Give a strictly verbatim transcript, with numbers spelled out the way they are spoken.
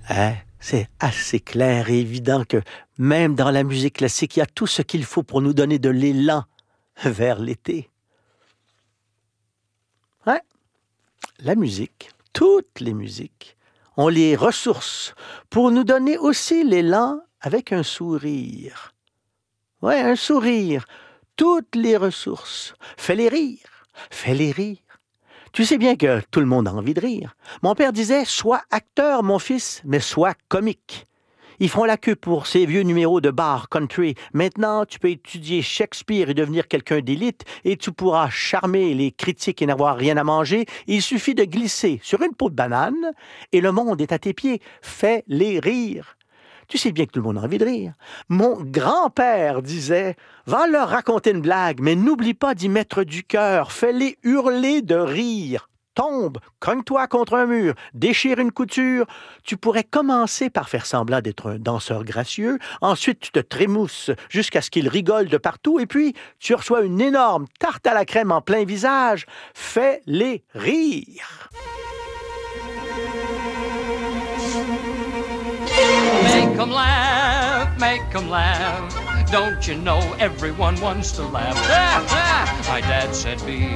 Hein? C'est assez clair et évident que même dans la musique classique, il y a tout ce qu'il faut pour nous donner de l'élan vers l'été. Ouais. La musique, toutes les musiques, ont les ressources pour nous donner aussi l'élan avec un sourire. Ouais, un sourire. Toutes les ressources. Fais-les rire. Fais-les rire. Tu sais bien que tout le monde a envie de rire. Mon père disait, sois acteur, mon fils, mais sois comique. Ils font la queue pour ces vieux numéros de bar country. Maintenant, tu peux étudier Shakespeare et devenir quelqu'un d'élite et tu pourras charmer les critiques et n'avoir rien à manger. Il suffit de glisser sur une peau de banane et le monde est à tes pieds. Fais-les rire. Tu sais bien que tout le monde a envie de rire. Mon grand-père disait, va leur raconter une blague, mais n'oublie pas d'y mettre du cœur. Fais-les hurler de rire. Tombe, cogne-toi contre un mur, déchire une couture. Tu pourrais commencer par faire semblant d'être un danseur gracieux. Ensuite, tu te trémousses jusqu'à ce qu'ils rigolent de partout. Et puis, tu reçois une énorme tarte à la crème en plein visage. Fais-les rire. Make 'em laugh, make 'em laugh. Don't you know everyone wants to laugh? My dad said be